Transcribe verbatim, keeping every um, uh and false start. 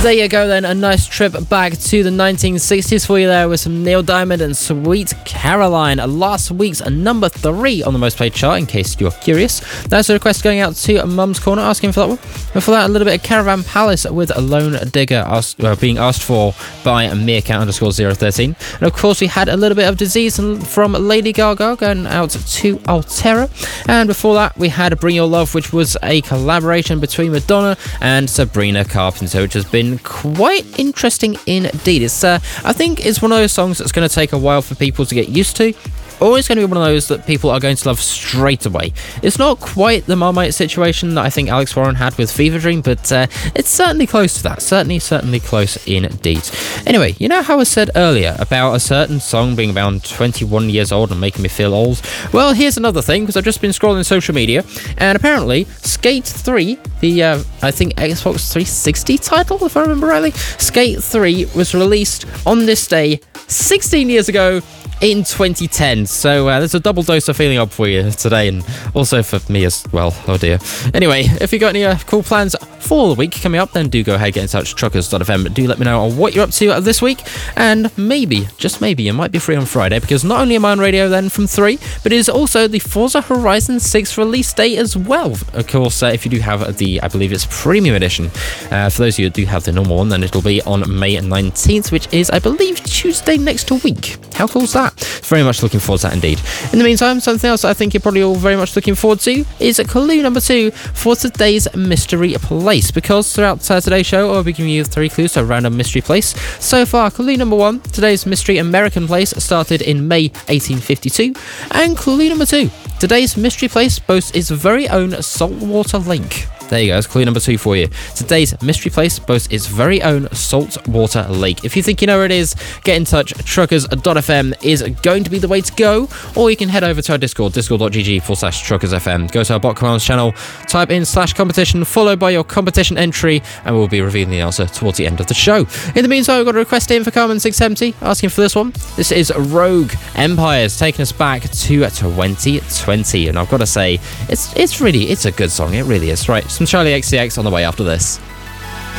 There you go then, a nice trip back to the nineteen sixties for you there with some Neil Diamond and Sweet Caroline, last week's number three on the most played chart, in case you're curious. That's a request going out to Mum's Corner, asking for that one. And for that, a little bit of Caravan Palace with a Lone Digger asked, uh, being asked for by Meerkat underscore zero thirteen. And of course, we had a little bit of Disease from Lady Gaga going out to Altera. And before that, we had Bring Your Love, which was a collaboration between Madonna and Sabrina Carpenter, which has been quite interesting indeed. It's, uh, I think it's one of those songs that's going to take a while for people to get used to, or it's going to be one of those that people are going to love straight away. It's not quite the Marmite situation that I think Alex Warren had with Fever Dream, but uh, it's certainly close to that. Certainly, certainly close indeed. Anyway, you know how I said earlier about a certain song being around twenty-one years old and making me feel old? Well, here's another thing, because I've just been scrolling social media, and apparently Skate three, the, uh, I think, Xbox three sixty title, if I remember rightly, Skate three was released on this day sixteen years ago, in twenty ten. So uh, there's a double dose of feeling up for you today, and also for me as well. Oh dear. Anyway, if you got any uh, cool plans for the week coming up, then do go ahead, get in touch, truckers dot f m. Do let me know what you're up to this week, and maybe, just maybe, you might be free on Friday, because not only am I on radio then from three, but it is also the Forza Horizon six release day as well. Of course, uh, if you do have the, I believe it's Premium Edition, uh, for those of you who do have the normal one, then it'll be on May nineteenth, which is, I believe, Tuesday next week. How cool is that? Very much looking forward to that indeed. In the meantime, something else I think you're probably all very much looking forward to is clue number two for today's mystery place, because throughout uh, today's show I'll be giving you three clues to a random mystery place. So far, clue number one, today's mystery American place started in May eighteen fifty-two, and clue number two, today's mystery place boasts its very own saltwater lake. There you go, that's clue number two for you. Today's mystery place boasts its very own saltwater lake. If you think you know where it is, get in touch. truckers dot f m is going to be the way to go, or you can head over to our Discord, discord dot g g forward slash truckers f m. Go to our bot commands channel, type in slash competition, followed by your competition entry, and we'll be revealing the answer towards the end of the show. In the meantime, we've got a request in for Carmen six seventy, asking for this one. This is Rogue Empires, taking us back to twenty twenty, and I've got to say, it's it's really, it's a good song, it really is. Right, some Charlie X C X on the way after this.